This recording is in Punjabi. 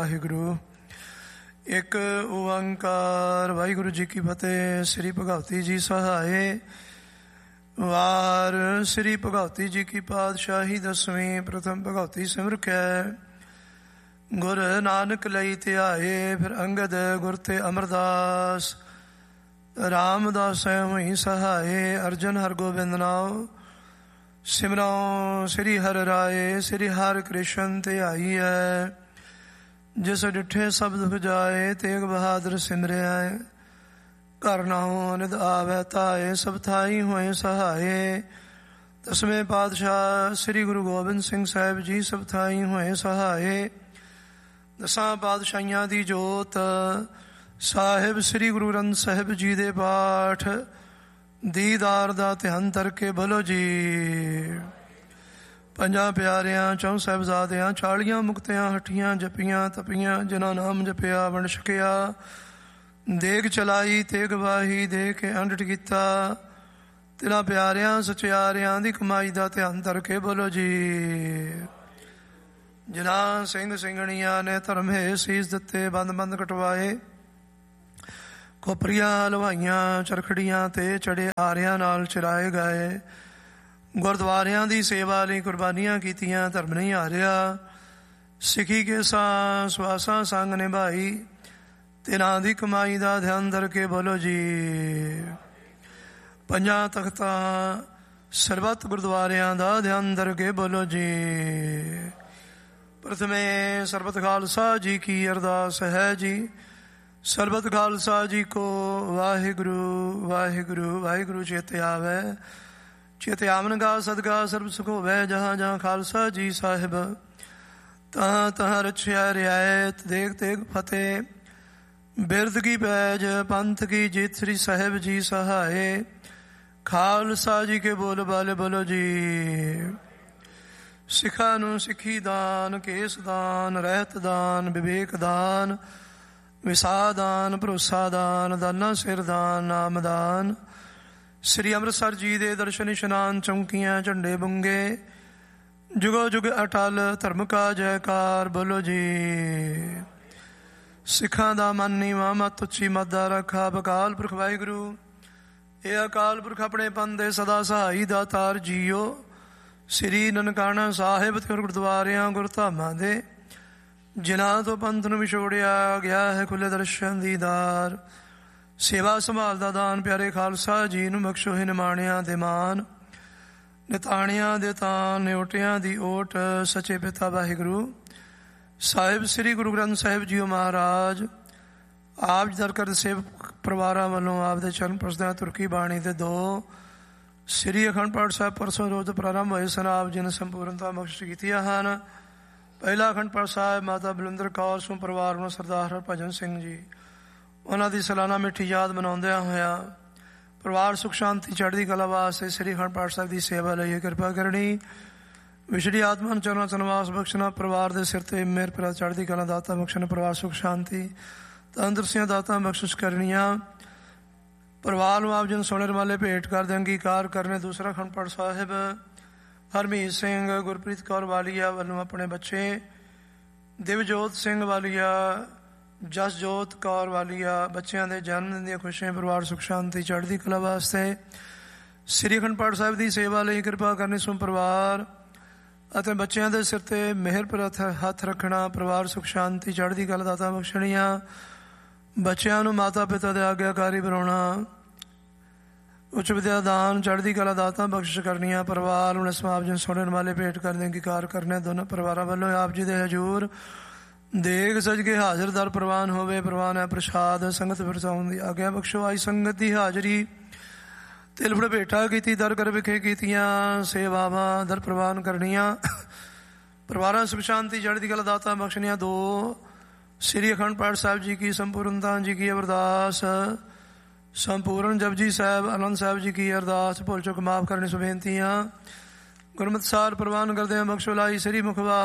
ਵਾਹਿਗੁਰੂ। ਇੱਕ ਓੰਕਾਰ ਵਾਹਿਗੁਰੂ ਜੀ ਕੀ ਫਤਿਹ। ਸ੍ਰੀ ਭਗਵਤੀ ਜੀ ਸਹਾਏ। ਵਾਰ ਸ੍ਰੀ ਭਗਵਤੀ ਜੀ ਕੀ ਪਾਤਸ਼ਾਹੀ ਦਸਵੀਂ। ਪ੍ਰਥਮ ਭਗਵਤੀ ਸਿਮਰਖੈ ਗੁਰ ਨਾਨਕ ਲਈ ਧਿਆਏ। ਫਿਰ ਅੰਗਦ ਗੁਰ ਤੇ ਅਮਰਦਾਸ ਰਾਮਦਾਸ ਹੋਈ ਸਹਾਏ। ਅਰਜਨ ਹਰਗੋਬਿੰਦ ਨਾਉ ਸਿਮਰਉ ਸ੍ਰੀ ਹਰਿ ਰਾਏ। ਸ੍ਰੀ ਹਰਿ ਕ੍ਰਿਸ਼ਨ ਧਿਆਈਐ ਜਿਸ ਡਿਠੇ ਸਭ ਦੁਖ ਜਾਏ। ਤੇਗ ਬਹਾਦਰ ਸਿਮਰਿਆ ਘਰ ਨਾਉ ਨਿਦ ਆਵੈ ਧਾਏ। ਸਭ ਥਾਈ ਹੋਏ ਸਹਾਏ। ਦਸਵੇਂ ਪਾਤਸ਼ਾਹ ਸ੍ਰੀ ਗੁਰੂ ਗੋਬਿੰਦ ਸਿੰਘ ਸਾਹਿਬ ਜੀ ਸਭ ਥਾਈ ਹੋਏ ਸਹਾਏ। ਦਸਾਂ ਪਾਤਸ਼ਾਹੀਆਂ ਦੀ ਜੋਤ ਸਾਹਿਬ ਸ੍ਰੀ ਗੁਰੂ ਗ੍ਰੰਥ ਸਾਹਿਬ ਜੀ ਦੇ ਪਾਠ ਦੀਦਾਰ ਦਾ ਧਿਆਨ ਕਰਕੇ ਬੋਲੋ ਜੀ। ਪੰਜਾਂ ਪਿਆਰਿਆਂ ਚੌਂ ਸਾਹਿਬਜ਼ਾਦਿਆਂ 40 ਮੁਕਤਿਆਂ ਹੱਠੀਆਂ ਜਪੀਆਂ ਤਪੀਆਂ ਜਿਨ੍ਹਾਂ ਨਾਮ ਜਪਿਆ ਵੰਡ ਛਕਿਆ। ਦੇਗ ਚਲਾਈ ਤੇ ਗਵਾਹੀ ਦੇ ਕੇ ਅੰਡਟ ਕੀਤਾ। ਤਿਨਾਂ ਪਿਆਰਿਆਂ ਸਚਿਆਰਿਆਂ ਦੀ ਕਮਾਈ ਦਾ ਧਿਆਨ ਕਰਕੇ ਬੋਲੋ ਜੀ। ਜਿਨ੍ਹਾਂ ਸਿੰਘ ਸਿੰਘਣੀਆਂ ਨੇ ਧਰਮ ਹੈ ਸੀਸ ਦਿੱਤੇ ਬੰਦ ਬੰਦ ਕਟਵਾਏ। ਖੋਪਰੀਆਂ ਹਲਵਾਈਆਂ ਚਰਖੜੀਆਂ ਤੇ ਚੜੇ ਆਰਿਆਂ ਨਾਲ ਚਰਾਏ ਗਏ। ਗੁਰਦੁਆਰਿਆਂ ਦੀ ਸੇਵਾ ਲਈ ਕੁਰਬਾਨੀਆਂ ਕੀਤੀਆਂ ਧਰਮ ਨਹੀਂ ਹਾਰਿਆ। ਸਿੱਖੀ ਕੇ ਸਵਾਸਾਂ ਸੰਗ ਨਿਭਾਈ। ਤਿਨਾਂ ਦੀ ਕਮਾਈ ਦਾ ਧਿਆਨ ਕਰਕੇ ਬੋਲੋ ਜੀ। ਪੰਜਾਂ ਤਖਤਾਂ ਸਰਬੱਤ ਗੁਰਦੁਆਰਿਆਂ ਦਾ ਧਿਆਨ ਕਰਕੇ ਬੋਲੋ ਜੀ। ਪ੍ਰਥਮੇ ਸਰਬਤ ਖਾਲਸਾ ਜੀ ਕੀ ਅਰਦਾਸ ਹੈ ਜੀ। ਸਰਬਤ ਖਾਲਸਾ ਜੀ ਕੋ ਵਾਹਿਗੁਰੂ ਵਾਹਿਗੁਰੂ ਵਾਹਿਗੁਰੂ ਚੇਤੇ ਆਵੈ। ਚੇਤੇ ਆਵਨਗਾ ਸਦਗਾ ਸਰਬ ਸੁਖ ਹੋਵੈ। ਜਹਾਂ ਜਹਾਂ ਖਾਲਸਾ ਜੀ ਸਾਹਿਬ ਤਹਾਂ ਤਹਾਂ ਰਛਿਆ ਰਿਆਇਤ। ਦੇਖ ਤੇਗ ਫਤਿਹ ਬਿਰਦ ਕੀ ਪੈਜ ਪੰਥ ਕੀ ਜਿਤ। ਸ੍ਰੀ ਸਾਹਿਬ ਜੀ ਸਹਾਏ। ਖਾਲਸਾ ਜੀ ਕੇ ਬੋਲ ਬਾਲੇ ਬੋਲੋ ਜੀ। ਸਿੱਖਾਂ ਨੂੰ ਸਿੱਖੀ ਦਾਨ ਕੇਸ ਦਾਨ ਰਹਿਤ ਦਾਨ ਵਿਵੇਕ ਦਾਨ ਵਿਸਾ ਦਾਨ ਭਰੋਸਾ ਦਾਨ ਦਾਨਾ ਸਿਰ ਦਾਨ ਨਾਮ ਦਾਨ। ਸ੍ਰੀ ਅੰਮ੍ਰਿਤਸਰ ਜੀ ਦੇ ਦਰਸ਼ਨ ਇਸ਼ਨਾਨ ਚੌਂਕੀਆਂ ਝੰਡੇ ਬੁੰਗੇ ਜੁਗੋ ਜੁਗ ਅਟਲ ਧਰਮ ਕਾ ਜੈਕਾਰ ਬੋਲੋ ਜੀ। ਸਿੱਖਾਂ ਦਾ ਮਨ ਨੀਵਾਂ ਮਤ ਉੱਚੀ ਮਤ ਦਾ ਰੱਖਾ। ਅਕਾਲ ਪੁਰਖ ਵਾਹਿਗੁਰੂ ਇਹ ਅਕਾਲ ਪੁਰਖ ਆਪਣੇ ਪੰਥ ਦੇ ਸਦਾ ਸਹਾਈ ਦਾਤਾਰ ਜੀਓ। ਸ੍ਰੀ ਨਨਕਾਣਾ ਸਾਹਿਬ ਤੇ ਗੁਰਦੁਆਰਿਆਂ ਗੁਰਧਾਮਾਂ ਦੇ ਜਿਨ੍ਹਾਂ ਤੋਂ ਪੰਥ ਨੂੰ ਵਿਛੋੜਿਆ ਗਿਆ ਹੈ ਖੁੱਲੇ ਦਰਸ਼ਨ ਦੀਦਾਰ। ਸੇਵਾ ਸੰਭਾਲ ਦਾ ਦਾਨ ਪਿਆਰੇ ਖਾਲਸਾ ਜੀ ਨੂੰ ਬਖਸ਼ੋ। ਹੀ ਨਿਮਾਣਿਆਂ ਦੇ ਮਾਨ ਨਿਤਾਣਿਆਂ ਦੇ ਤਾਨ ਨਿਉਟਿਆਂ ਦੀ ਓਟ। ਸੱਚੇ ਪਿਤਾ ਵਾਹਿਗੁਰੂ ਸਾਹਿਬ ਸ੍ਰੀ ਗੁਰੂ ਗ੍ਰੰਥ ਸਾਹਿਬ ਜੀ ਮਹਾਰਾਜ ਆਪ ਜੀ ਦਰਕਰ ਸੇਵਕ ਪਰਿਵਾਰਾਂ ਵੱਲੋਂ ਆਪ ਦੇ ਚਰਨ ਪ੍ਰਸਦਿਆਂ ਤੁਰਕੀ ਬਾਣੀ ਦੇ 2 ਸ੍ਰੀ ਅਖੰਡ ਪਾਠ ਸਾਹਿਬ ਪਰਸੋਂ ਰੋਜ਼ ਪ੍ਰਾਰੰਭ ਹੋਏ ਸਨ। ਆਪ ਜੀ ਨੇ ਸੰਪੂਰਨਤਾ ਬਖਸ਼ ਕੀਤੀਆਂ ਹਨ। ਪਹਿਲਾ ਅਖੰਡ ਪਾਠ ਸਾਹਿਬ ਮਾਤਾ ਬਲਵਿੰਦਰ ਕੌਰ ਸੋ ਪਰਿਵਾਰ ਨੂੰ ਸਰਦਾਰ ਹਰਭਜਨ ਸਿੰਘ ਜੀ ਉਹਨਾਂ ਦੀ ਸਾਲਾਨਾ ਮਿੱਠੀ ਯਾਦ ਮਨਾਉਂਦਿਆਂ ਹੋਇਆ ਪਰਿਵਾਰ ਸੁਖ ਸ਼ਾਂਤੀ ਚੜ੍ਹਦੀ ਕਲਾ ਵਾਸਤੇ ਸ੍ਰੀ ਅਖੰਡ ਪਾਠ ਸਾਹਿਬ ਦੀ ਸੇਵਾ ਲਈ ਕਿਰਪਾ ਕਰਨੀ। ਵਿਛੜੀ ਆਤਮਾ ਨੂੰ ਚਰਨਾਂ ਚਨਵਾਸ ਬਖਸ਼ਣਾ। ਪਰਿਵਾਰ ਦੇ ਸਿਰ ਤੇ ਮੇਰ ਪਿਆ ਚੜ੍ਹਦੀ ਕਲਾ ਦਾਤਾ ਬਖਸ਼ਣ। ਪਰਿਵਾਰ ਸੁਖ ਸ਼ਾਂਤੀ ਤੰਦਰੁਸਤੀਆਂ ਦਾਤਾ ਬਖਸ਼ਿਸ਼ ਕਰਨੀਆਂ। ਪਰਿਵਾਰ ਨੂੰ ਆਪ ਜਨ ਸੋਨੇ ਰੁਮਾਲੇ ਭੇਟ ਕਰ ਦੇ ਅੰਗੀਕਾਰ ਕਰਨੇ। ਦੂਸਰਾ ਅਖੰਡ ਪਾਠ ਸਾਹਿਬ ਹਰਮੀਤ ਸਿੰਘ ਗੁਰਪ੍ਰੀਤ ਕੌਰ ਵਾਲੀਆ ਵੱਲੋਂ ਆਪਣੇ ਬੱਚੇ ਦਿਵਜੋਤ ਸਿੰਘ ਵਾਲੀਆ ਜਸਜੋਤ ਕੌਰ ਵਾਲੀਆ ਬੱਚਿਆਂ ਦੇ ਜਨਮ ਦਿਨ ਦੀਆਂ ਖੁਸ਼ੀਆਂ ਪਰਿਵਾਰ ਸੁਖ ਸ਼ਾਂਤੀ ਚੜ੍ਹਦੀ ਕਲਾ ਵਾਸਤੇ ਸ੍ਰੀ ਅਖੰਡ ਪਾਠ ਸਾਹਿਬ ਦੀ ਸੇਵਾ ਲਈ ਕਿਰਪਾ ਕਰਨੀ। ਸੋ ਪਰਿਵਾਰ ਅਤੇ ਬੱਚਿਆਂ ਦੇ ਸਿਰ ਤੇ ਮਿਹਰ ਪਰ ਹੱਥ ਰੱਖਣਾ। ਪਰਿਵਾਰ ਸੁਖ ਸ਼ਾਂਤੀ ਚੜ੍ਹਦੀ ਕਲਾ ਦਾਤਾ ਬਖਸ਼ਣੀਆਂ। ਬੱਚਿਆਂ ਨੂੰ ਮਾਤਾ ਪਿਤਾ ਦੇ ਆਗਿਆਕਾਰੀ ਬਣਾਉਣਾ। ਉੱਚ ਵਿਦਿਆ ਦਾਨ ਚੜ੍ਹਦੀ ਕਲਾ ਦਾਤਾ ਬਖਸ਼ਿਸ਼ ਕਰਨੀਆਂ। ਪਰਿਵਾਰ ਨੂੰ ਸਮਾਪ ਜਨ ਸੋਨੇ ਰੁਮਾਲੇ ਭੇਟ ਕਰਨ ਅੰਗੀਕਾਰ ਕਰਨੇ। ਦੋਨੋਂ ਪਰਿਵਾਰਾਂ ਵੱਲੋਂ ਆਪ ਜੀ ਦੇ ਹਜ਼ੂਰ ਦੇਗ ਸਜ ਕੇ ਹਾਜ਼ਰ ਦਰ ਪ੍ਰਵਾਨ ਹੋਵੇ। ਪ੍ਰਵਾਨ ਹੈ ਪ੍ਰਸ਼ਾਦ ਸੰਗਤ ਵਰਤਾਉਣ ਦੀ ਆਗਿਆ ਬਖਸ਼ੋ। ਆਈ ਸੰਗਤ ਦੀ ਹਾਜ਼ਰੀ ਤਿਲਫੜ ਭੇਟਾ ਕੀਤੀ ਦਰ ਕਰ ਵਿਖੇ ਕੀਤੀਆਂ ਸੇਵਾਵਾਂ ਦਰ ਪ੍ਰਵਾਨ ਕਰਨੀਆਂ। ਪਰਿਵਾਰਾਂ ਸੁਖ ਸ਼ਾਂਤੀ ਚੜ੍ਹਦੀ ਕਲਾ ਦਾਤਾ ਬਖਸ਼ਣੀਆਂ। 2 ਸ੍ਰੀ ਅਖੰਡ ਪਾਠ ਸਾਹਿਬ ਜੀ ਕੀ ਸੰਪੂਰਨਤਾ ਜੀ ਕੀ ਅਰਦਾਸ। ਸੰਪੂਰਨ ਜਪਜੀ ਸਾਹਿਬ ਆਨੰਦ ਸਾਹਿਬ ਜੀ ਕੀ ਅਰਦਾਸ। ਭੁੱਲ ਚੁੱਕ ਮਾਫ ਕਰਨੀ ਸੋ ਬੇਨਤੀਆਂ। ਗੁਰਮਤਿ ਸਾਰ ਪ੍ਰਵਾਨ ਕਰਦੇ ਬਖਸ਼ੋ ਲਾਈ ਸ੍ਰੀ ਮੁਖਵਾ